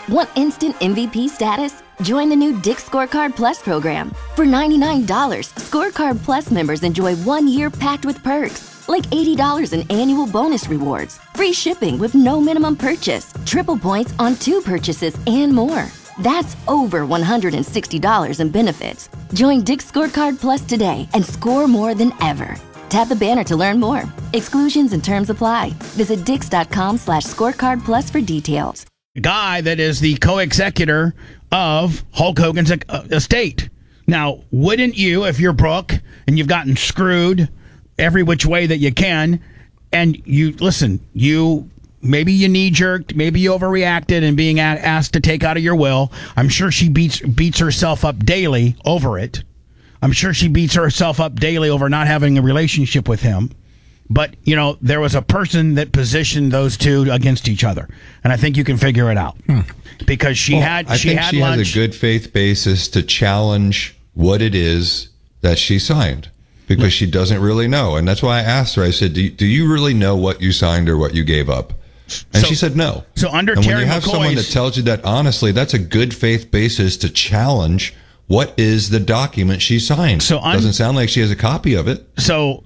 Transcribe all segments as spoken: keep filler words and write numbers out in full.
Want instant M V P status? Join the new Dick's Scorecard Plus program. For ninety-nine dollars, Scorecard Plus members enjoy one year packed with perks, like eighty dollars in annual bonus rewards, free shipping with no minimum purchase, triple points on two purchases, and more. That's over one hundred sixty dollars in benefits. Join Dick's Scorecard Plus today and score more than ever. Tap the banner to learn more. Exclusions and terms apply. Visit dix.com slash scorecard plus for details. Guy that is the co-executor of Hulk Hogan's estate. Now, wouldn't you, if you're Brooke and you've gotten screwed every which way that you can, and you, listen, you, maybe you knee-jerked, maybe you overreacted and being a- asked to take out of your will. I'm sure she beats beats herself up daily over it. I'm sure she beats herself up daily over not having a relationship with him. But, you know, there was a person that positioned those two against each other. And I think you can figure it out. Hmm. Because she well, had I she think had she lunch. has a good faith basis to challenge what it is that she signed. Because Look. she doesn't really know. And that's why I asked her, I said, do you, do you really know what you signed or what you gave up? And so, she said no. So under and Terry when you have McCoy's, someone that tells you that honestly, that's a good faith basis to challenge what is the document she signed. So un- doesn't sound like she has a copy of it. So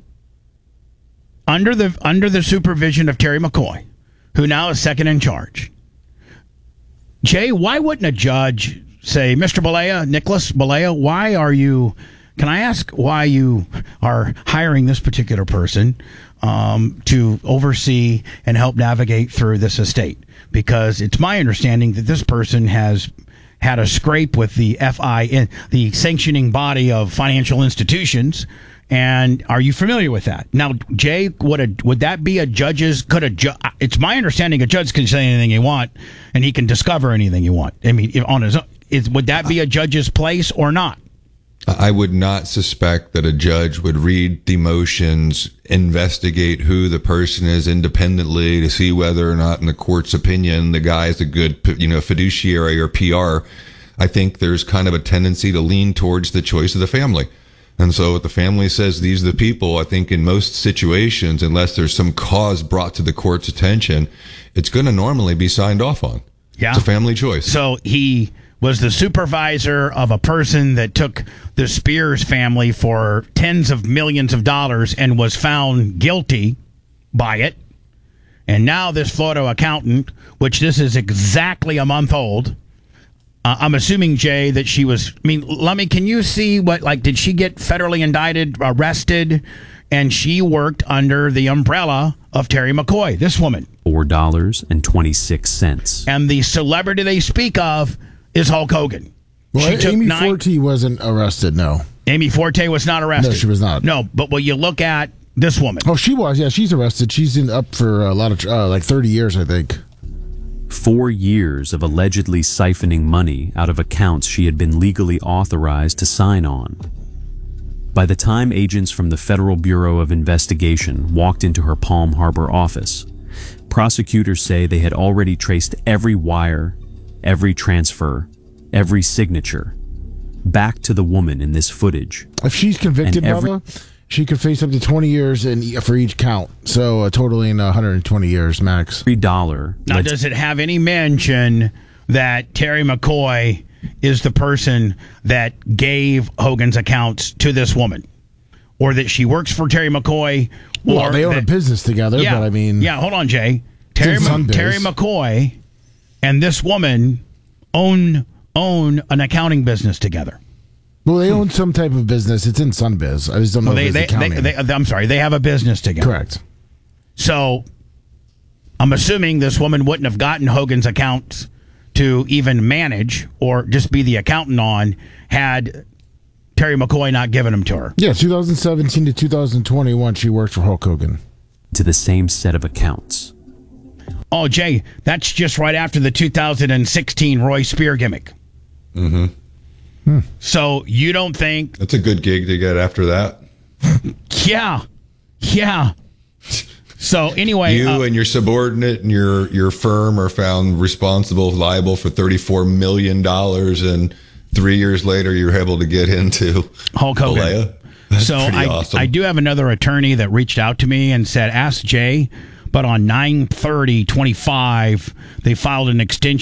under the under the supervision of Terry McCoy, who now is second in charge, Jay, why wouldn't a judge say, Mister Balea, Nicholas Balea, why are you, can I ask why you are hiring this particular person um, to oversee and help navigate through this estate? Because it's my understanding that this person has had a scrape with the F I, the sanctioning body of financial institutions. And are you familiar with that? Now, Jay, would a, would that be a judge's? Could a ju- It's my understanding a judge can say anything he want, and he can discover anything he want. I mean, if on his own, is would that be a judge's place or not? I would not suspect that a judge would read the motions, investigate who the person is independently to see whether or not, in the court's opinion, the guy is a good, you know, fiduciary or P R. I think there's kind of a tendency to lean towards the choice of the family. And so if the family says these are the people, I think in most situations, unless there's some cause brought to the court's attention, it's going to normally be signed off on. Yeah. It's a family choice. So he was the supervisor of a person that took the Spears family for tens of millions of dollars and was found guilty by it. And now this Florida accountant, which this is exactly a month old, uh, I'm assuming, Jay, that she was, I mean, Lummy, can you see what, like, did she get federally indicted, arrested, and she worked under the umbrella of Terry McCoy, this woman? four dollars and twenty-six cents. And the celebrity they speak of is Hulk Hogan. Well, she took Amy nine, Forte wasn't arrested, no. Amy Forte was not arrested. No, she was not. No, but when you look at this woman. Oh, she was. Yeah, she's arrested. She's in up for a lot of, uh, like thirty years, I think. Four years of allegedly siphoning money out of accounts she had been legally authorized to sign on. By the time agents from the Federal Bureau of Investigation walked into her Palm Harbor office, prosecutors say they had already traced every wire, every transfer, every signature, back to the woman in this footage. If she's convicted, every- Bubba, she could face up to twenty years in, for each count. So uh, totaling one hundred twenty years max. Every dollar. Now, does it have any mention that Terry McCoy is the person that gave Hogan's accounts to this woman? Or that she works for Terry McCoy? Or Well, they own that, a business together, yeah, but I mean... Yeah, hold on, Jay. Terry, in Sunbiz. Terry McCoy and this woman own own an accounting business together. Well, they own some type of business. It's in Sunbiz. I just don't know Well, they, if they, it's accounting. they, they, I'm sorry, they have a business together. Correct. So I'm assuming this woman wouldn't have gotten Hogan's accounts to even manage or just be the accountant on had Terry McCoy not given them to her. Yeah, twenty seventeen to two thousand twenty-one, she worked for Hulk Hogan. To the same set of accounts. Oh, Jay, that's just right after the two thousand sixteen Roy Spear gimmick. Mm-hmm. Hmm. So you don't think... That's a good gig to get after that. Yeah. Yeah. So anyway... You uh, and your subordinate and your, your firm are found responsible, liable for thirty-four million dollars, and three years later you're able to get into Hulk Hogan. Balea. That's so pretty I, awesome. I do have another attorney that reached out to me and said, ask Jay, but on nine thirty twenty-five, they filed an extension